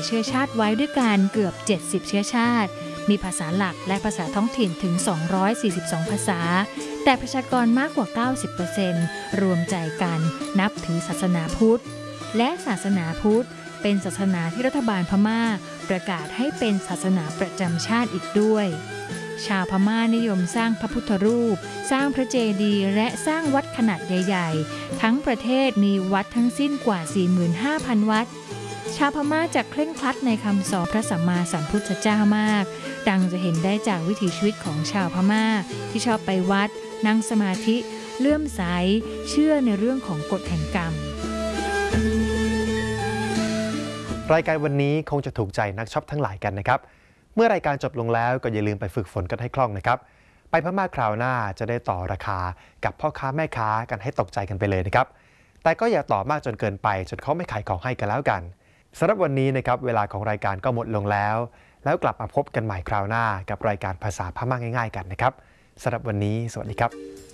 เชื้อชาติไว้ด้วยกันเกือบ70เชื้อชาติมีภาษาหลักและภาษาท้องถิ่นถึง242ภาษาแต่ประชากรมากกว่า 90% รวมใจกันนับถือศาสนาพุทธและศาสนาพุทธเป็นศาสนาที่รัฐบาลพม่าประกาศให้เป็นศาสนาประจำชาติอีกด้วยชาวพม่านิยมสร้างพระพุทธรูปสร้างพระเจดีย์และสร้างวัดขนาดใหญ่ๆทั้งประเทศมีวัดทั้งสิ้นกว่า 45,000 วัดชาวพม่าจะเคร่งครัดในคำสอนพระสัมมาสัมพุทธเจ้ามากดังจะเห็นได้จากวิถีชีวิตของชาวพม่าที่ชอบไปวัดนั่งสมาธิเลื่อมใสเชื่อในเรื่องของกฎแห่งกรรมรายการวันนี้คงจะถูกใจนักช็อปทั้งหลายกันนะครับเมื่อรายการจบลงแล้วก็อย่าลืมไปฝึกฝนกันให้คล่องนะครับไปพม่าคราวหน้าจะได้ต่อราคากับพ่อค้าแม่ค้ากันให้ตกใจกันไปเลยนะครับแต่ก็อย่าต่อมากจนเกินไปจนเขาไม่ขายของให้กันแล้วกันสำหรับวันนี้นะครับเวลาของรายการก็หมดลงแล้วกลับมาพบกันใหม่คราวหน้ากับรายการภาษาพม่าง่ายๆกันนะครับสำหรับวันนี้สวัสดีครับ